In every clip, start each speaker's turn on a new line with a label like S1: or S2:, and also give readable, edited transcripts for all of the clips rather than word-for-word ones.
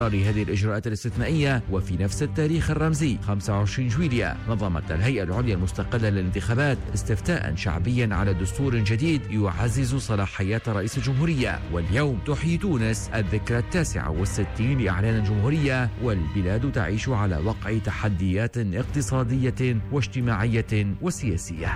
S1: هذه الإجراءات الاستثنائية. وفي نفس التاريخ الرمزي 25 جويلية نظمت الهيئة العليا المستقلة للانتخابات استفتاء شعبيا على دستور جديد يعزز صلاحيات رئيس الجمهورية. واليوم تحيي تونس الذكرى 69 لإعلان الجمهورية، والبلاد تعيش على وقع تحديات اقتصادية واجتماعية وسياسية.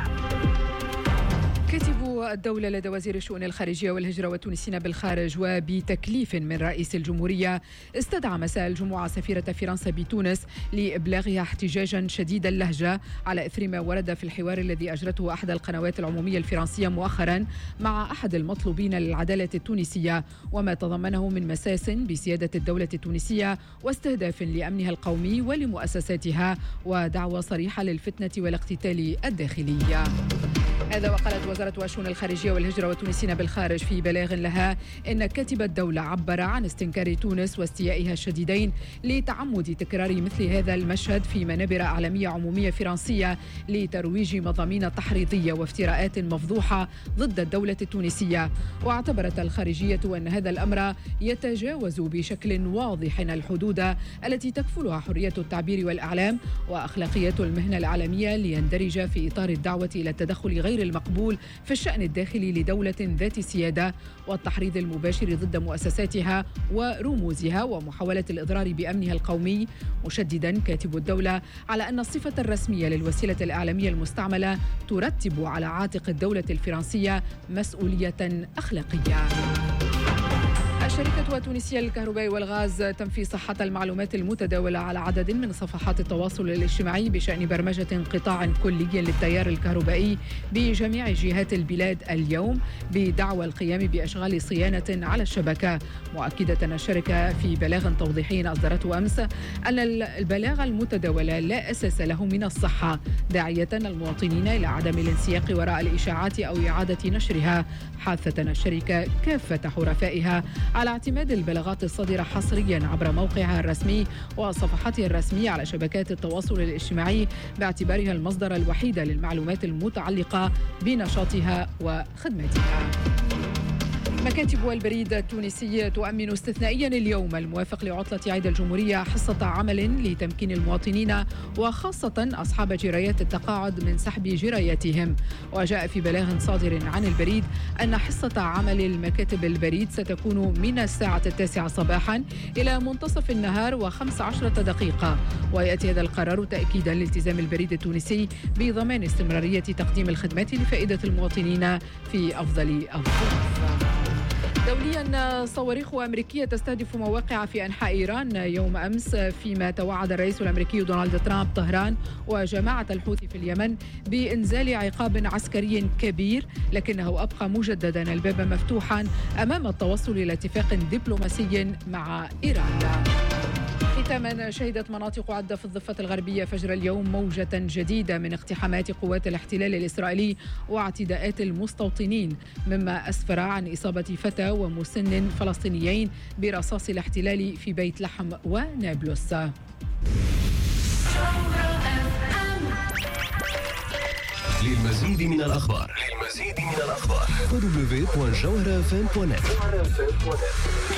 S2: كاتب الدولة لدى وزير الشؤون الخارجية والهجرة والتونسيين بالخارج وبتكليف من رئيس الجمهورية استدعى مساء الجمعة سفيرة فرنسا بتونس لإبلاغها احتجاجا شديد اللهجة على إثر ما ورد في الحوار الذي أجرته أحد القنوات العمومية الفرنسية مؤخرا مع أحد المطلوبين للعدالة التونسية، وما تضمنه من مساس بسيادة الدولة التونسية واستهداف لأمنها القومي ولمؤسساتها ودعوة صريحة للفتنة والاقتتال الداخلي. هذا وقالت وزارة الشؤون الخارجية والهجرة والتونسيين بالخارج في بلاغ لها إن كاتب الدولة عبر عن استنكار تونس واستيائها الشديدين لتعمد تكرار مثل هذا المشهد في منابر إعلامية عمومية فرنسية لترويج مضامين تحريضية وافتراءات مفضوحة ضد الدولة التونسية. واعتبرت الخارجية أن هذا الأمر يتجاوز بشكل واضح الحدود التي تكفلها حرية التعبير والإعلام وأخلاقية المهنة الإعلامية ليندرج في إطار الدعوة إلى التدخل غير المقبول في الشأن الداخلي لدولة ذات سيادة والتحريض المباشر ضد مؤسساتها ورموزها ومحاولة الإضرار بأمنها القومي، مشددا كاتب الدولة على أن الصفة الرسمية للوسيلة الإعلامية المستعملة ترتب على عاتق الدولة الفرنسية مسؤولية أخلاقية. الشركة التونسية للكهرباء والغاز تنفي صحة المعلومات المتداولة على عدد من صفحات التواصل الاجتماعي بشأن برمجة انقطاع كلي للتيار الكهربائي بجميع جهات البلاد اليوم بدعوى القيام بأشغال صيانة على الشبكة، مؤكدة الشركة في بلاغ توضيحي أصدرته أمس أن البلاغ المتداول لا أساس له من الصحة، داعية المواطنين إلى عدم الانسياق وراء الإشاعات أو إعادة نشرها، حاثة الشركة كافة حرفائها على اعتماد البلاغات الصادرة حصريا عبر موقعها الرسمي وصفحاتها الرسمية على شبكات التواصل الاجتماعي باعتبارها المصدر الوحيد للمعلومات المتعلقة بنشاطها وخدماتها. مكاتب البريد التونسي تؤمن استثنائيا اليوم الموافق لعطلة عيد الجمهورية حصة عمل لتمكين المواطنين وخاصة أصحاب جرايات التقاعد من سحب جراياتهم. وجاء في بلاغ صادر عن البريد أن حصة عمل المكاتب البريد ستكون من الساعة 9 صباحا إلى منتصف النهار و15 دقيقة، ويأتي هذا القرار تأكيدا لالتزام البريد التونسي بضمان استمرارية تقديم الخدمات لفائدة المواطنين في أفضل الظروف. دوليا، صواريخ أمريكية تستهدف مواقع في أنحاء إيران يوم أمس، فيما توعد الرئيس الأمريكي دونالد ترامب طهران وجماعة الحوثي في اليمن بإنزال عقاب عسكري كبير، لكنه أبقى مجددا الباب مفتوحا أمام التوصل إلى اتفاق دبلوماسي مع إيران. ختاما، شهدت مناطق عدة في الضفة الغربية فجر اليوم موجة جديدة من اقتحامات قوات الاحتلال الإسرائيلي واعتداءات المستوطنين، مما أسفر عن إصابة فتى ومسن فلسطينيين برصاص الاحتلال في بيت لحم ونابلس.
S3: للمزيد من الأخبار www.jawharafm.net